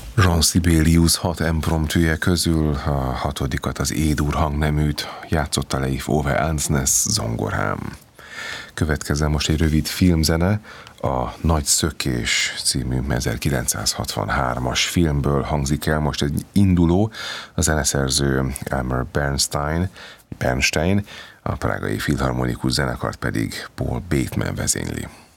Jean Sibelius 6 impromptüje közül a hatodikat, az E-dur hangneműt játszotta Leif Ove Andsnes zongorán. Következzen most egy rövid filmzene, a Nagy Szökés című 1963-as filmből hangzik el most egy induló, a zeneszerző Elmer Bernstein, a Prágai Filharmonikus Zenekart pedig Paul Bateman vezényli.